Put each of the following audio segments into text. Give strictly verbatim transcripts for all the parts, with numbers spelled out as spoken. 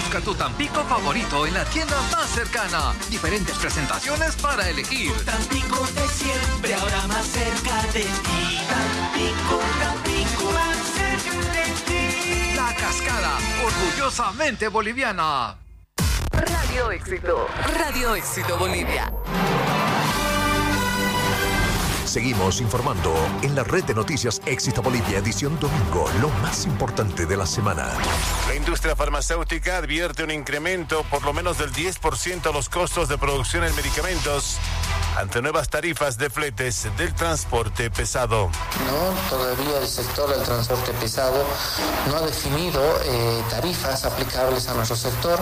Busca tu Tampico favorito en la tienda más cercana. Diferentes presentaciones para elegir. Tampico de siempre, ahora más cerca de ti. Tampico, Tampico, más cerca de ti. La Cascada, orgullosamente boliviana. Radio Éxito. Radio Éxito Bolivia. Seguimos informando en la red de noticias Éxito Bolivia, edición domingo, lo más importante de la semana. La industria farmacéutica advierte un incremento por lo menos del diez por ciento a los costos de producción en medicamentos ante nuevas tarifas de fletes del transporte pesado. No, todavía el sector del transporte pesado no ha definido eh, tarifas aplicables a nuestro sector.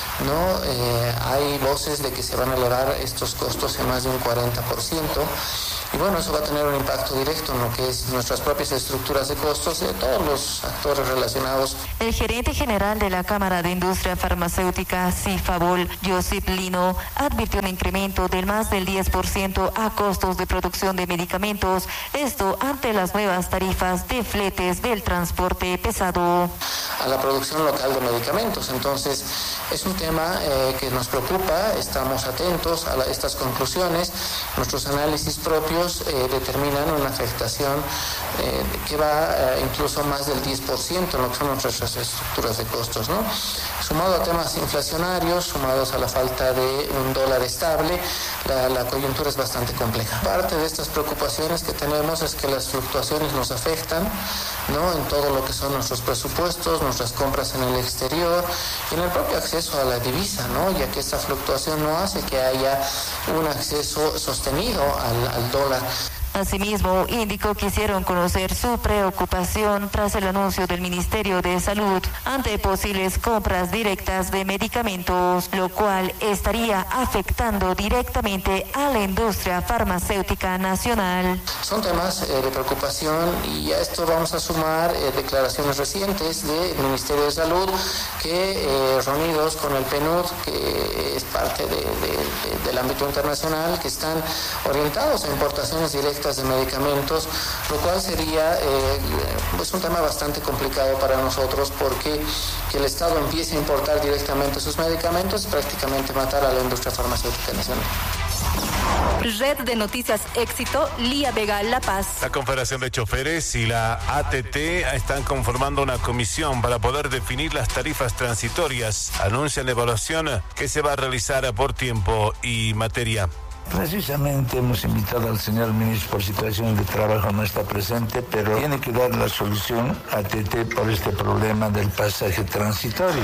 No, eh, hay voces de que se van a elevar estos costos en más de un cuarenta por ciento. Y bueno, eso va a tener un impacto directo en lo que es nuestras propias estructuras de costos de todos los actores relacionados. El gerente general de la Cámara de Industria Farmacéutica, CIFABOL, Josip Lino, advirtió un incremento del más del diez por ciento a costos de producción de medicamentos, esto ante las nuevas tarifas de fletes del transporte pesado. A la producción local de medicamentos. Entonces, es un tema eh, que nos preocupa, estamos atentos a la, estas conclusiones. Nuestros análisis propios Eh, determinan una afectación eh, que va eh, incluso más del diez por ciento en lo que son nuestras estructuras de costos, ¿no? Sumado a temas inflacionarios, sumados a la falta de un dólar estable, la, la coyuntura es bastante compleja. Parte de estas preocupaciones que tenemos es que las fluctuaciones nos afectan, ¿no? En todo lo que son nuestros presupuestos, nuestras compras en el exterior y en el propio acceso a la divisa, ¿no? Ya que esta fluctuación no hace que haya un acceso sostenido al, al dólar. Asimismo, indicó que hicieron conocer su preocupación tras el anuncio del Ministerio de Salud ante posibles compras directas de medicamentos, lo cual estaría afectando directamente a la industria farmacéutica nacional. Son temas eh, de preocupación y a esto vamos a sumar eh, declaraciones recientes del Ministerio de Salud que eh, reunidos con el P N U D, que es parte de, de, de, del ámbito internacional, que están orientados a importaciones directas de medicamentos, lo cual sería eh, pues un tema bastante complicado para nosotros porque que el Estado empiece a importar directamente sus medicamentos es prácticamente matar a la industria farmacéutica nacional. Red de Noticias Éxito, Lía Vega, La Paz. La Confederación de Choferes y la A T T están conformando una comisión para poder definir las tarifas transitorias. Anuncian la evaluación que se va a realizar por tiempo y materia. Precisamente hemos invitado al señor ministro por situaciones de trabajo, no está presente, pero tiene que dar la solución a T T por este problema del pasaje transitorio.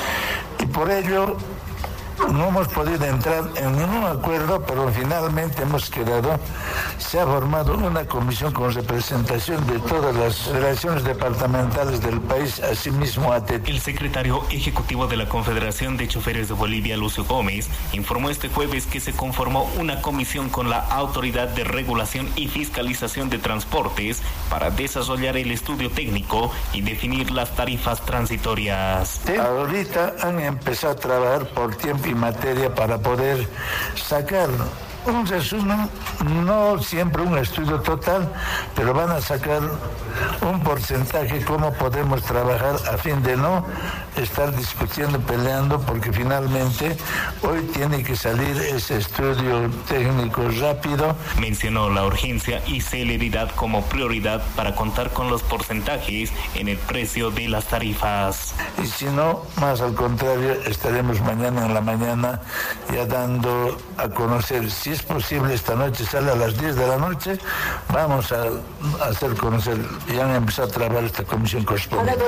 Y por ello no hemos podido entrar en ningún acuerdo, pero finalmente hemos quedado, se ha formado una comisión con representación de todas las federaciones departamentales del país, asimismo A T T. El secretario ejecutivo de la Confederación de Choferes de Bolivia, Lucio Gómez, informó este jueves que se conformó una comisión con la Autoridad de Regulación y Fiscalización de Transportes para desarrollar el estudio técnico y definir las tarifas transitorias. Sí. Ahorita han empezado a trabajar por tiempo y materia para poder sacarlo. Un resumen, no siempre un estudio total, pero van a sacar un porcentaje, cómo podemos trabajar a fin de no estar discutiendo, peleando, porque finalmente hoy tiene que salir ese estudio técnico rápido. Mencionó la urgencia y celeridad como prioridad para contar con los porcentajes en el precio de las tarifas. Y si no, más al contrario, estaremos mañana en la mañana ya dando a conocer. Si es posible, esta noche sale a las diez de la noche, vamos a hacer conocer, ya han empezado a trabajar esta comisión correspondiente.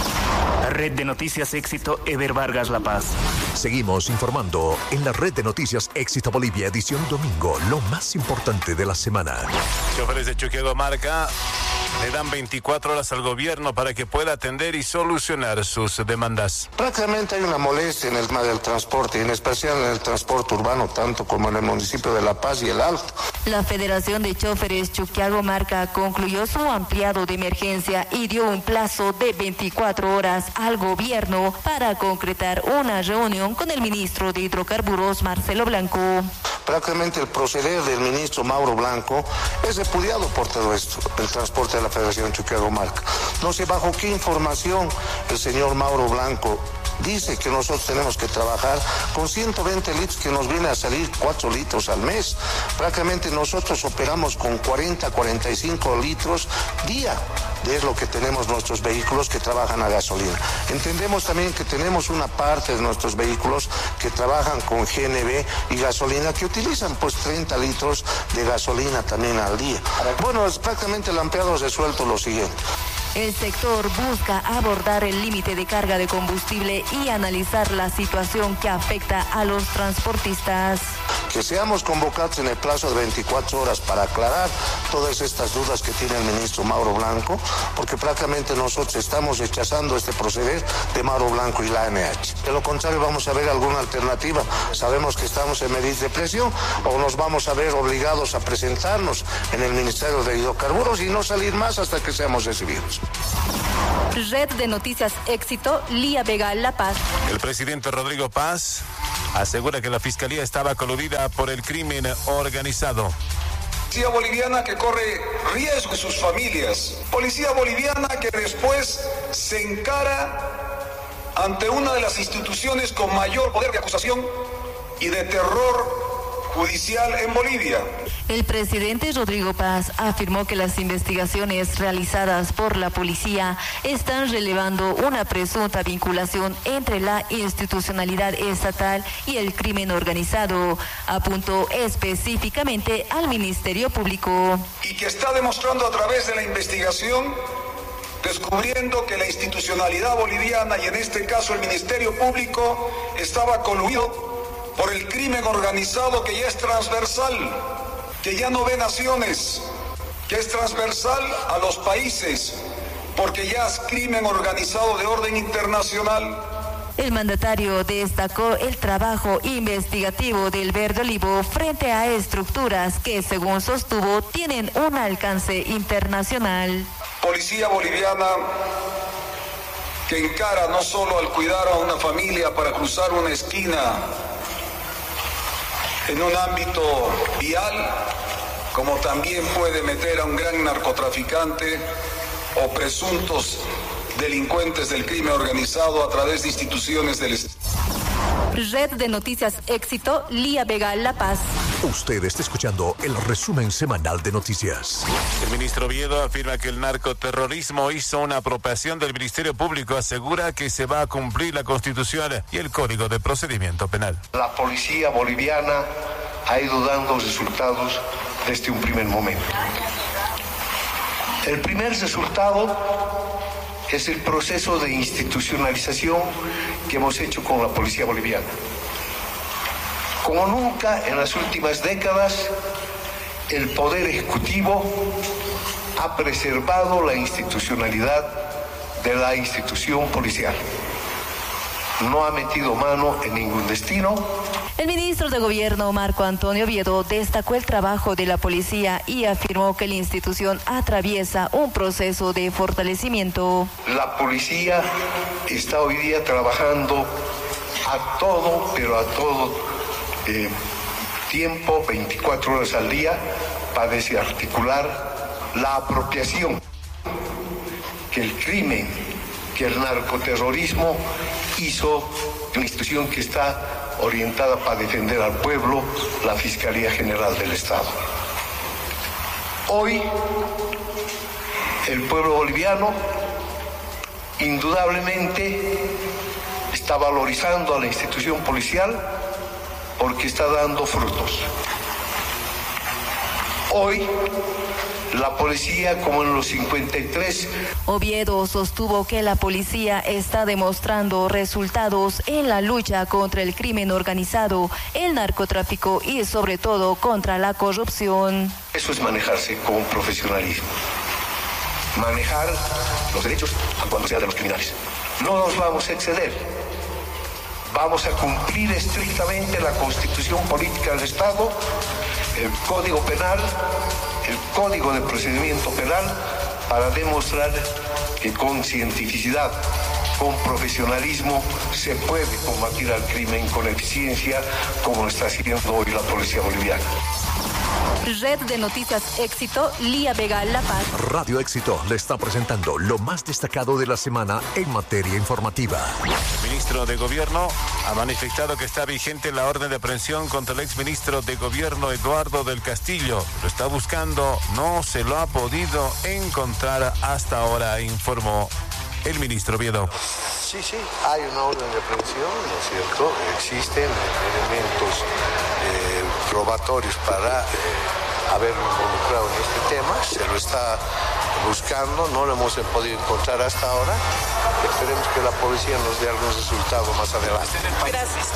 Red de Noticias Éxito, Eber Vargas, La Paz. Seguimos informando en la red de noticias Éxito Bolivia, edición domingo, lo más importante de la semana. Choferes de Chuquiagomarca le dan veinticuatro horas al gobierno para que pueda atender y solucionar sus demandas. Prácticamente hay una molestia en el tema del transporte, y en especial en el transporte urbano, tanto como en el municipio de La Paz y el Alto. La Federación de Choferes Chuquiagomarca concluyó su ampliado de emergencia y dio un plazo de veinticuatro horas al gobierno para concretar una reunión con el ministro de Hidrocarburos, Marcelo Blanco. Prácticamente el proceder del ministro Mauro Blanco es repudiado por todo esto, el transporte de la Federación Chuquiagomarca. No sé bajo qué información el señor Mauro Blanco dice que nosotros tenemos que trabajar con ciento veinte litros, que nos viene a salir cuatro litros al mes. Prácticamente nosotros operamos con cuarenta, cuarenta y cinco litros día. Es lo que tenemos nuestros vehículos que trabajan a gasolina. Entendemos también que tenemos una parte de nuestros vehículos que trabajan con G N V y gasolina, que utilizan pues treinta litros de gasolina también al día. Bueno, es prácticamente el ampliado resuelto lo siguiente. El sector busca abordar el límite de carga de combustible y analizar la situación que afecta a los transportistas. Que seamos convocados en el plazo de veinticuatro horas para aclarar todas estas dudas que tiene el ministro Mauro Blanco, porque prácticamente nosotros estamos rechazando este proceder de Mauro Blanco y la A N H. De lo contrario, vamos a ver alguna alternativa. Sabemos que estamos en medidas de presión o nos vamos a ver obligados a presentarnos en el Ministerio de Hidrocarburos y no salir más hasta que seamos recibidos. Red de Noticias Éxito, Lía Vega, La Paz. El presidente Rodrigo Paz asegura que la fiscalía estaba coludida por el crimen organizado. Policía boliviana que corre riesgo en sus familias. Policía boliviana que después se encara ante una de las instituciones con mayor poder de acusación y de terror judicial en Bolivia. El presidente Rodrigo Paz afirmó que las investigaciones realizadas por la policía están relevando una presunta vinculación entre la institucionalidad estatal y el crimen organizado. Apuntó específicamente al Ministerio Público. Y que está demostrando a través de la investigación, descubriendo que la institucionalidad boliviana, y en este caso el Ministerio Público, estaba coludido por el crimen organizado, que ya es transversal, que ya no ve naciones, que es transversal a los países, porque ya es crimen organizado de orden internacional. El mandatario destacó el trabajo investigativo del Verde Olivo frente a estructuras que, según sostuvo, tienen un alcance internacional. Policía boliviana que encara no solo al cuidar a una familia para cruzar una esquina en un ámbito vial, como también puede meter a un gran narcotraficante o presuntos delincuentes del crimen organizado a través de instituciones del Estado. Red de Noticias Éxito, Lía Vega, La Paz. Usted está escuchando el resumen semanal de noticias. El ministro Oviedo afirma que el narcoterrorismo hizo una apropiación del Ministerio Público. Asegura que se va a cumplir la Constitución y el Código de Procedimiento Penal. La policía boliviana ha ido dando resultados desde un primer momento. El primer resultado es el proceso de institucionalización que hemos hecho con la policía boliviana. Como nunca en las últimas décadas, el Poder Ejecutivo ha preservado la institucionalidad de la institución policial. No ha metido mano en ningún destino. El ministro de Gobierno, Marco Antonio Oviedo, destacó el trabajo de la policía y afirmó que la institución atraviesa un proceso de fortalecimiento. La policía está hoy día trabajando a todo, pero a todo eh, tiempo, veinticuatro horas al día, para desarticular la apropiación que el crimen, que el narcoterrorismo hizo una institución que está orientada para defender al pueblo, la Fiscalía General del Estado. Hoy, el pueblo boliviano indudablemente está valorizando a la institución policial porque está dando frutos. Hoy, la policía, como en los cincuenta y tres... Oviedo sostuvo que la policía está demostrando resultados en la lucha contra el crimen organizado, el narcotráfico y sobre todo contra la corrupción. Eso es manejarse con profesionalismo. Manejar los derechos cuando sea de los criminales. No nos vamos a exceder. Vamos a cumplir estrictamente la Constitución Política del Estado, el Código Penal, el Código de Procedimiento Penal, para demostrar que con cientificidad, con profesionalismo, se puede combatir al crimen con eficiencia, como lo está haciendo hoy la policía boliviana. Red de Noticias Éxito, Lía Vega, La Paz. Radio Éxito le está presentando lo más destacado de la semana en materia informativa. El ministro de Gobierno ha manifestado que está vigente la orden de aprehensión contra el exministro de Gobierno Eduardo del Castillo. Lo está buscando, no se lo ha podido encontrar hasta ahora, informó el ministro Oviedo. Sí, sí, hay una orden de aprehensión, ¿no es cierto? Existen elementos eh, probatorios para eh, haberlo involucrado en este tema. Se lo está buscando, no lo hemos podido encontrar hasta ahora. Esperemos que la policía nos dé algún resultado más adelante. Gracias.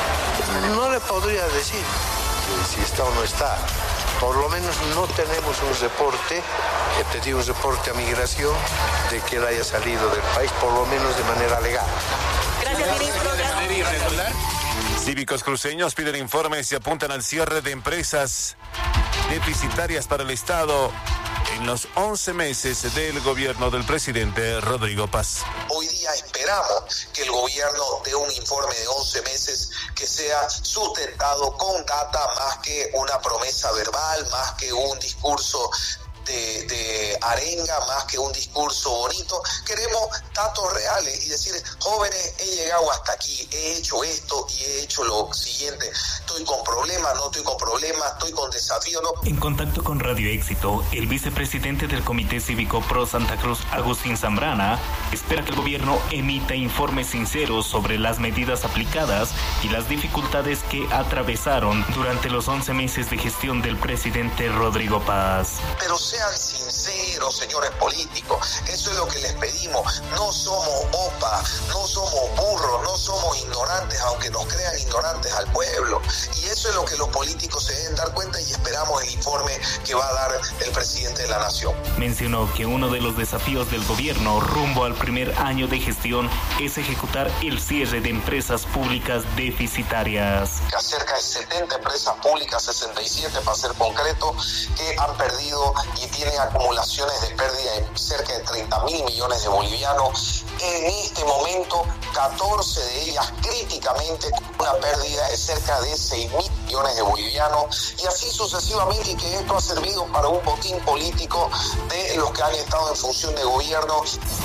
No le podría decir si está o no está. Por lo menos no tenemos un reporte, he pedido un reporte a migración de que él haya salido del país, por lo menos de manera legal. Gracias, ministro. Gracias. Cívicos cruceños piden informes y apuntan al cierre de empresas deficitarias para el Estado en los once meses del gobierno del presidente Rodrigo Paz. Hoy día esperamos que el gobierno dé un informe de once meses que sea sustentado con data más que una promesa verbal, más que un discurso De, de arenga, más que un discurso bonito. Queremos datos reales y decir, jóvenes, he llegado hasta aquí, he hecho esto y he hecho lo siguiente. Estoy con problemas, no estoy con problemas, estoy con desafíos, no. En contacto con Radio Éxito, el vicepresidente del Comité Cívico Pro Santa Cruz, Agustín Zambrana, espera que el gobierno emita informes sinceros sobre las medidas aplicadas y las dificultades que atravesaron durante los once meses de gestión del presidente Rodrigo Paz. Pero sean sinceros, señores políticos, eso es lo que les pedimos. No somos opa, no somos burros, no somos ignorantes, aunque nos crean ignorantes al pueblo. Y eso es lo que los políticos se deben dar cuenta y esperamos el informe que va a dar el presidente de la Nación. Mencionó que uno de los desafíos del gobierno rumbo al primer año de gestión es ejecutar el cierre de empresas públicas deficitarias. Cerca de setenta empresas públicas, sesenta y siete para ser concreto, que han perdido y tienen acumulaciones de pérdida de cerca de treinta mil millones de bolivianos. En este momento, catorce de ellas críticamente con una pérdida de cerca de seis mil millones de bolivianos, y así sucesivamente, y que esto ha servido para un botín político de los que han estado en función de gobierno.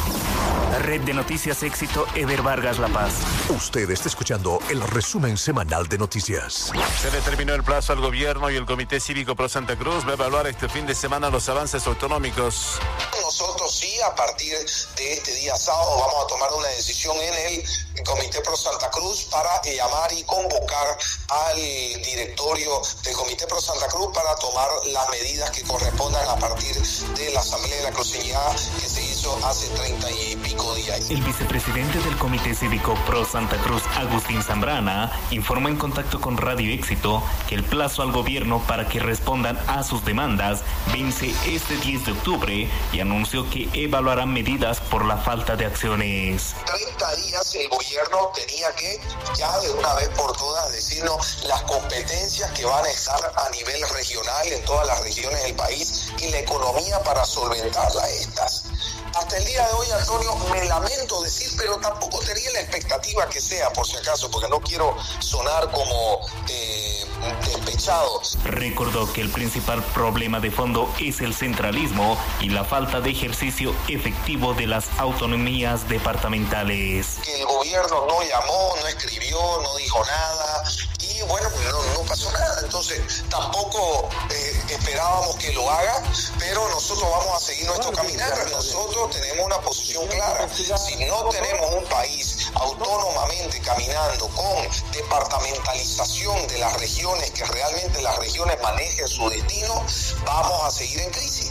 Red de Noticias Éxito, Eder Vargas, La Paz. Usted está escuchando el resumen semanal de noticias. Se le terminó el plazo al gobierno y el Comité Cívico Pro Santa Cruz va a evaluar este fin de semana los avances autonómicos. Nosotros sí, a partir de este día sábado, vamos a tomar una decisión en el Comité Pro Santa Cruz para llamar y convocar al directorio del Comité Pro Santa Cruz para tomar las medidas que correspondan a partir de la Asamblea de la Cruceñidad que se hizo hace treinta y pico días. El vicepresidente del Comité Cívico Pro Santa Cruz, Agustín Zambrana, informó en contacto con Radio Éxito que el plazo al gobierno para que respondan a sus demandas vence este diez de octubre y anunció que evaluarán medidas por la falta de acciones. treinta días el gobierno tenía que ya de una vez por todas decirnos las competencias que van a estar a nivel regional en todas las regiones del país y la economía para solventarlas estas. Hasta el día de hoy, Antonio, me lamento decir, pero tampoco tenía la expectativa que sea, por si acaso, porque no quiero sonar como eh, despechado. Recordó que el principal problema de fondo es el centralismo y la falta de ejercicio efectivo de las autonomías departamentales. Que el gobierno no llamó, no escribió, no dijo nada y bueno, no, no pasó nada. Entonces, tampoco eh, esperábamos que lo haga, pero nosotros vamos a seguir nuestro caminar. Nosotros tenemos una posición clara. Si no tenemos un país autónomamente caminando con departamentalización de las regiones, que realmente las regiones manejen su destino, vamos a seguir en crisis.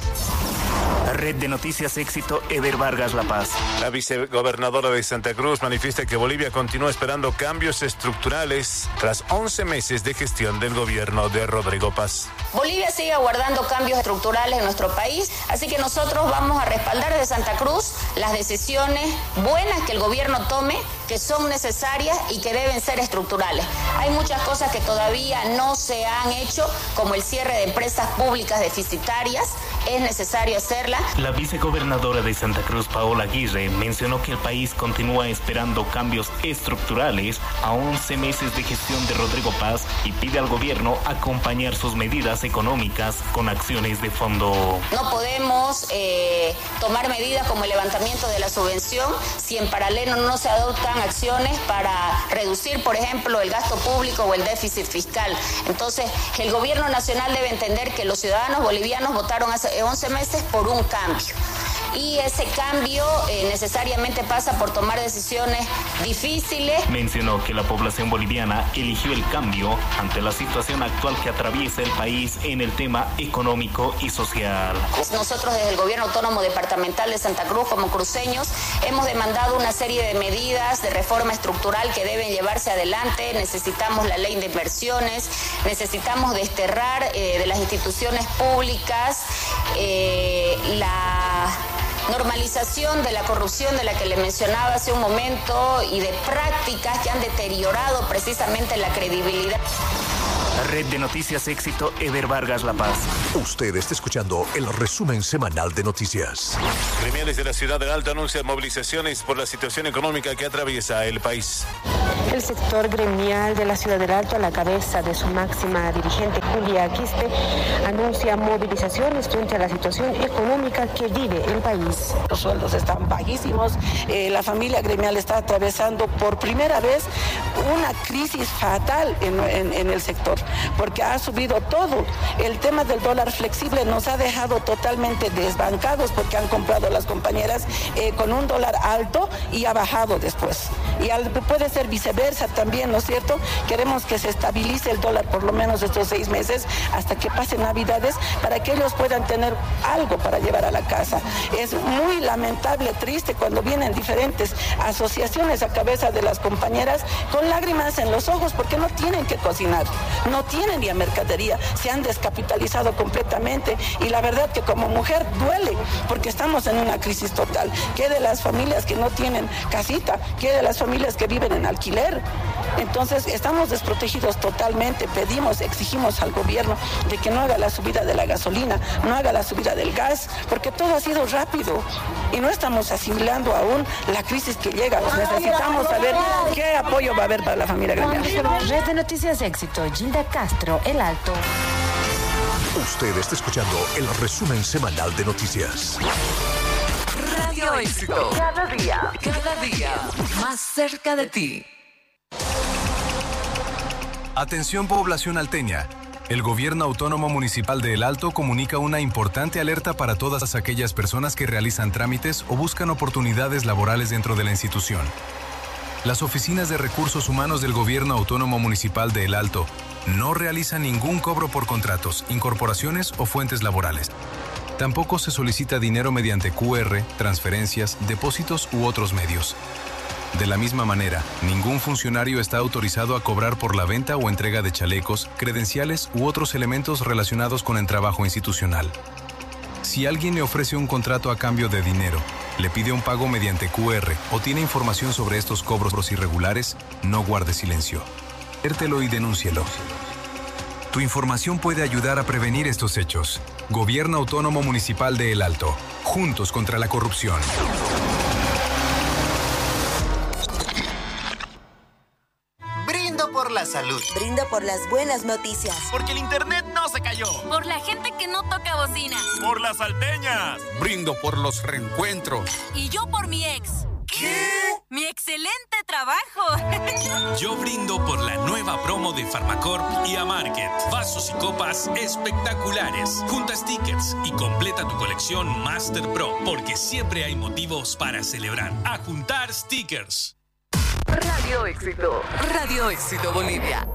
Red de Noticias Éxito, Eder Vargas, La Paz. La vicegobernadora de Santa Cruz manifiesta que Bolivia continúa esperando cambios estructurales tras once meses de gestión del gobierno de Rodrigo Paz. Bolivia sigue aguardando cambios estructurales en nuestro país, así que nosotros vamos a respaldar desde Santa Cruz las decisiones buenas que el gobierno tome, que son necesarias y que deben ser estructurales. Hay muchas cosas que todavía no se han hecho, como el cierre de empresas públicas deficitarias, es necesario hacerla. La vicegobernadora de Santa Cruz, Paola Aguirre, mencionó que el país continúa esperando cambios estructurales a once meses de gestión de Rodrigo Paz y pide al gobierno acompañar sus medidas económicas con acciones de fondo. No podemos eh, tomar medidas como el levantamiento de la subvención si en paralelo no se adoptan acciones para reducir, por ejemplo, el gasto público o el déficit fiscal. Entonces, el gobierno nacional debe entender que los ciudadanos bolivianos votaron hace once meses por un cambio. Y ese cambio eh, necesariamente pasa por tomar decisiones difíciles. Mencionó que la población boliviana eligió el cambio ante la situación actual que atraviesa el país en el tema económico y social. Nosotros desde el Gobierno Autónomo Departamental de Santa Cruz, como cruceños, hemos demandado una serie de medidas de reforma estructural que deben llevarse adelante. Necesitamos la ley de inversiones, necesitamos desterrar eh, de las instituciones públicas eh, la normalización de la corrupción de la que le mencionaba hace un momento y de prácticas que han deteriorado precisamente la credibilidad. Red de Noticias Éxito, Eder Vargas, La Paz. Usted está escuchando el resumen semanal de noticias. Gremiales de la ciudad del Alto anuncian movilizaciones por la situación económica que atraviesa el país. El sector gremial de la ciudad del Alto, a la cabeza de su máxima dirigente Julia Aquiste, anuncia movilizaciones frente a la situación económica que vive el país. Los sueldos están bajísimos, eh, la familia gremial está atravesando por primera vez una crisis fatal en, en, en el sector, porque ha subido todo. El tema del dólar flexible nos ha dejado totalmente desbancados porque han comprado las compañeras eh, con un dólar alto y ha bajado después. Y al, puede ser viceversa también, ¿no es cierto? Queremos que se estabilice el dólar por lo menos estos seis meses hasta que pasen Navidades para que ellos puedan tener algo para llevar a la casa. Es muy lamentable, triste cuando vienen diferentes asociaciones a cabeza de las compañeras con lágrimas en los ojos porque no tienen que cocinar, no tienen ya mercadería, se han descapitalizado completamente y la verdad que como mujer duele porque estamos en una crisis total. ¿Qué de las familias que no tienen casita? ¿Qué de las familias que viven en alquiler? Entonces estamos desprotegidos totalmente. Pedimos, exigimos al gobierno de que no haga la subida de la gasolina, no haga la subida del gas, porque todo ha sido rápido y no estamos asimilando aún la crisis que llega. Necesitamos saber qué apoyo va a haber para la familia gremial. Red de Noticias Éxito, Gilda Castro, El Alto. Usted está escuchando el resumen semanal de noticias. Radio Éxito. Cada día, cada día, más cerca de ti. Atención población alteña. El Gobierno Autónomo Municipal de El Alto comunica una importante alerta para todas aquellas personas que realizan trámites o buscan oportunidades laborales dentro de la institución. Las oficinas de recursos humanos del Gobierno Autónomo Municipal de El Alto no realizan ningún cobro por contratos, incorporaciones o fuentes laborales. Tampoco se solicita dinero mediante Q R, transferencias, depósitos u otros medios. De la misma manera, ningún funcionario está autorizado a cobrar por la venta o entrega de chalecos, credenciales u otros elementos relacionados con el trabajo institucional. Si alguien le ofrece un contrato a cambio de dinero, le pide un pago mediante Q R o tiene información sobre estos cobros irregulares, no guarde silencio. Adviértelo y denúncielo. Tu información puede ayudar a prevenir estos hechos. Gobierno Autónomo Municipal de El Alto. Juntos contra la corrupción. Brindo por la salud. Brindo por las buenas noticias. Porque el internet no se cayó. Por la gente que no toca bocina. Por las salteñas. Brindo por los reencuentros. Y yo por mi ex. ¿Qué? ¡Mi excelente trabajo! Yo brindo por la nueva promo de Farmacorp y Amarket. Vasos y copas espectaculares. Junta stickers y completa tu colección Master Pro, porque siempre hay motivos para celebrar. A juntar stickers. Radio Éxito. Radio Éxito Bolivia.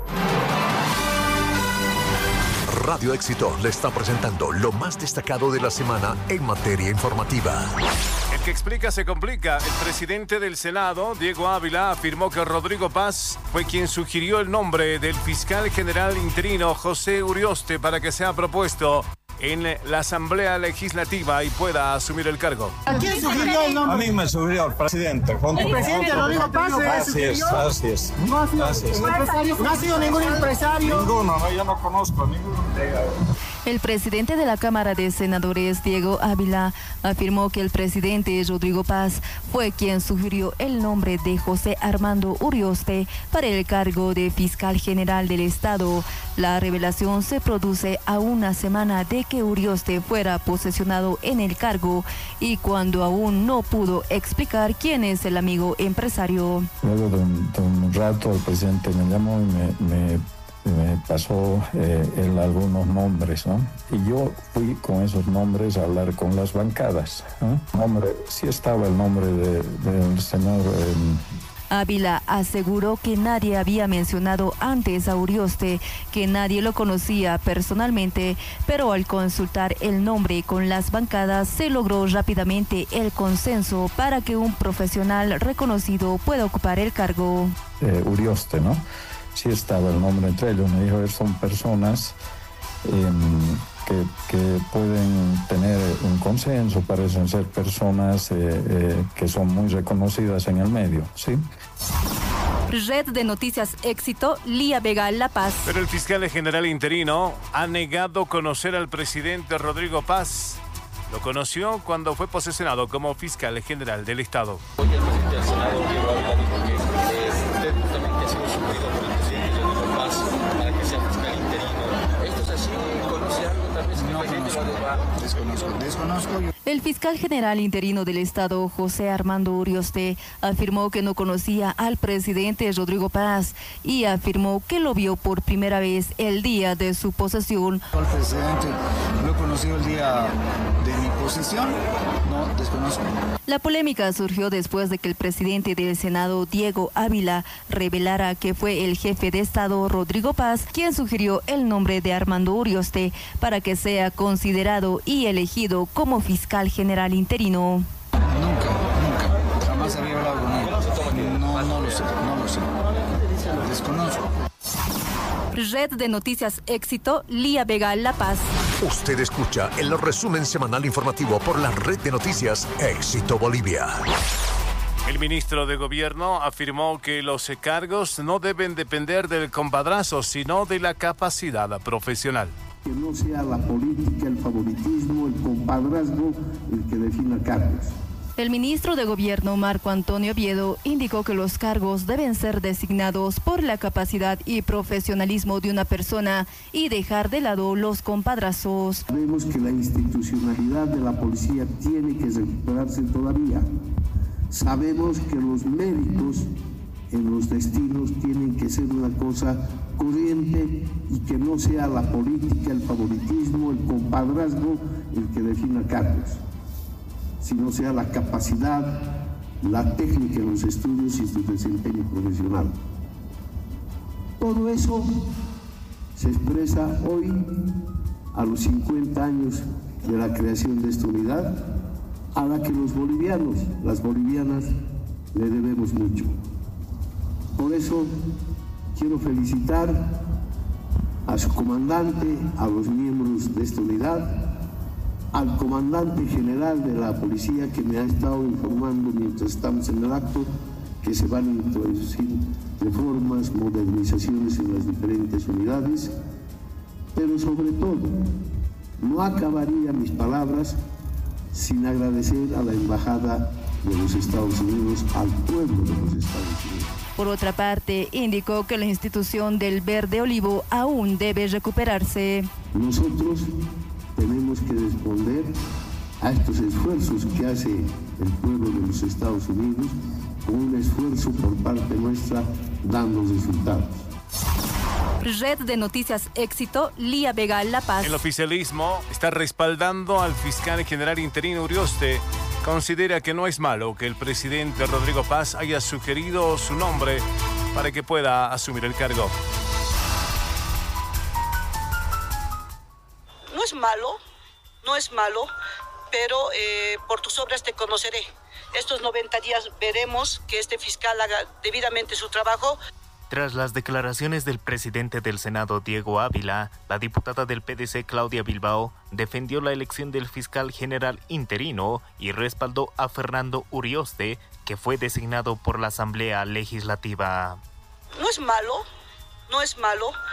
Radio Éxito le está presentando lo más destacado de la semana en materia informativa. El que explica se complica. El presidente del Senado, Diego Ávila, afirmó que Rodrigo Paz fue quien sugirió el nombre del fiscal general interino José Urioste para que sea propuesto en la Asamblea Legislativa y pueda asumir el cargo. ¿A quién sugirió el nombre? A mí me sugirió el presidente. ¿El presidente Rodrigo Paz? Así es, así es. ¿No ha sido, así es. ¿No ha sido ningún empresario? Ninguno, no, yo no conozco a ninguno. El presidente de la Cámara de Senadores, Diego Ávila, afirmó que el presidente Rodrigo Paz fue quien sugirió el nombre de José Armando Urioste para el cargo de fiscal general del Estado. La revelación se produce a una semana de que Urioste fuera posesionado en el cargo y cuando aún no pudo explicar quién es el amigo empresario. Luego de un, de un rato el presidente me llamó y me... me... me pasó eh, él algunos nombres, ¿no? Y yo fui con esos nombres a hablar con las bancadas, ¿no? Nombre, sí estaba el nombre de, del señor... Eh, Ávila aseguró que nadie había mencionado antes a Urioste, que nadie lo conocía personalmente, pero al consultar el nombre con las bancadas se logró rápidamente el consenso para que un profesional reconocido pueda ocupar el cargo. Eh, Urioste, ¿no? Sí estaba el nombre entre ellos. Me dijo, son personas eh, que, que pueden tener un consenso, parecen ser personas eh, eh, que son muy reconocidas en el medio, ¿sí? Red de Noticias Éxito, Lía Vega, La Paz. Pero el fiscal general interino ha negado conocer al presidente Rodrigo Paz. Lo conoció cuando fue posesionado como fiscal general del Estado. Hoy el presidente del Senado, Diego Ávila, dijo que eh, usted justamente ha sido sugerido por el presidente Rodrigo Paz para que sea fiscal interino. ¿Esto es así? ¿Conoce algo tal vez que no, el presidente lo deba? Desconozco, desconozco. El fiscal general interino del Estado, José Armando Urioste, afirmó que no conocía al presidente Rodrigo Paz y afirmó que lo vio por primera vez el día de su posesión. Al presidente lo he conocido el día de mi posesión, no, desconozco. La polémica surgió después de que el presidente del Senado, Diego Ávila, revelara que fue el jefe de Estado, Rodrigo Paz, quien sugirió el nombre de Armando Urioste para que sea considerado y elegido como fiscal general interino. Nunca, nunca, jamás había hablado con él. No, no lo sé, no lo sé. Desconozco. Red de Noticias Éxito, Lía Vega, La Paz. Usted escucha el resumen semanal informativo por la Red de Noticias Éxito Bolivia. El ministro de Gobierno afirmó que los cargos no deben depender del compadrazo, sino de la capacidad profesional. Que no sea la política, el favoritismo, el compadrazgo el que defina cargos. El ministro de Gobierno, Marco Antonio Oviedo, indicó que los cargos deben ser designados por la capacidad y profesionalismo de una persona y dejar de lado los compadrazos. Sabemos que la institucionalidad de la policía tiene que recuperarse todavía. Sabemos que los méritos en los destinos tienen que ser una cosa corriente y que no sea la política, el favoritismo, el compadrazgo el que defina cargos, sino sea la capacidad, la técnica en los estudios y su desempeño profesional. Todo eso se expresa hoy, a los cincuenta años de la creación de esta unidad, a la que los bolivianos, las bolivianas, le debemos mucho. Por eso quiero felicitar a su comandante, a los miembros de esta unidad, al comandante general de la policía que me ha estado informando mientras estamos en el acto que se van a introducir reformas, modernizaciones en las diferentes unidades, pero sobre todo no acabaría mis palabras sin agradecer a la Embajada de los Estados Unidos, al pueblo de los Estados Unidos. Por otra parte, indicó que la institución del Verde Olivo aún debe recuperarse. Nosotros tenemos que responder a estos esfuerzos que hace el pueblo de los Estados Unidos con un esfuerzo por parte nuestra dando resultados. Red de Noticias Éxito, Lía Vega, La Paz. El oficialismo está respaldando al fiscal general interino Urioste. Considera que no es malo que el presidente Rodrigo Paz haya sugerido su nombre para que pueda asumir el cargo. No es malo, no es malo, pero eh, por tus obras te conoceré. Estos noventa días veremos que este fiscal haga debidamente su trabajo. Tras las declaraciones del presidente del Senado, Diego Ávila, la diputada del P D C, Claudia Bilbao, defendió la elección del fiscal general interino y respaldó a Fernando Urioste, que fue designado por la Asamblea Legislativa. No es malo, no es malo,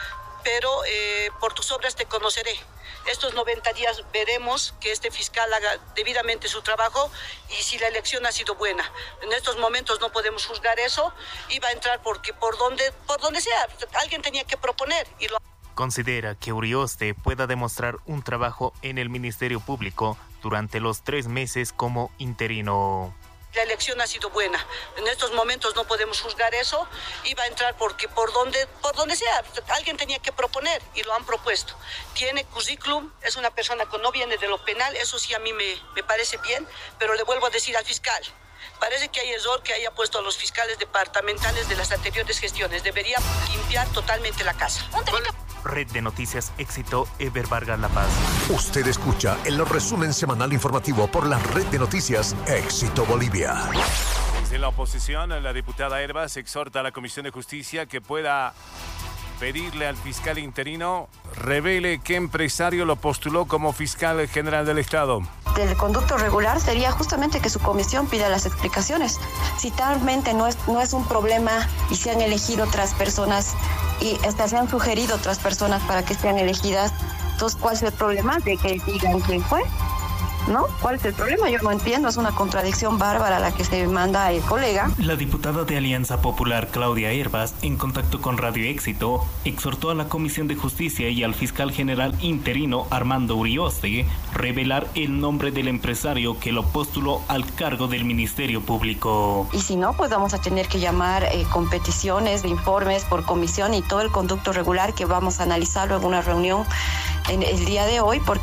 pero eh, por tus obras te conoceré. Estos noventa días veremos que este fiscal haga debidamente su trabajo y si la elección ha sido buena. En estos momentos no podemos juzgar eso y va a entrar porque por donde, por donde sea, alguien tenía que proponer y lo... Considera que Urioste pueda demostrar un trabajo en el Ministerio Público durante los tres meses como interino. La elección ha sido buena. En estos momentos no podemos juzgar eso y va a entrar porque por donde, por donde sea, alguien tenía que proponer y lo han propuesto. Tiene currículum, es una persona que no viene de lo penal, eso sí a mí me, me parece bien, pero le vuelvo a decir al fiscal, parece que hay error que haya puesto a los fiscales departamentales de las anteriores gestiones. Debería limpiar totalmente la casa. Red de Noticias Éxito, Eber Vargas La Paz. Usted escucha el resumen semanal informativo por la Red de Noticias Éxito Bolivia. Desde la oposición, la diputada Herbas exhorta a la Comisión de Justicia que pueda pedirle al fiscal interino revele qué empresario lo postuló como fiscal general del Estado. Del conducto regular sería justamente que su comisión pida las explicaciones. Si talmente no es, no es un problema y se han elegido otras personas y hasta se han sugerido otras personas para que sean elegidas, entonces ¿cuál es el problema de que digan quién fue? ¿No? ¿Cuál es el problema? Yo no entiendo, es una contradicción bárbara la que se manda el colega. La diputada de Alianza Popular, Claudia Herbas, en contacto con Radio Éxito, exhortó a la Comisión de Justicia y al fiscal general interino Armando Urioste revelar el nombre del empresario que lo postuló al cargo del Ministerio Público. Y si no, pues vamos a tener que llamar eh, con peticiones de informes por comisión y todo el conducto regular que vamos a analizarlo en una reunión en el día de hoy, porque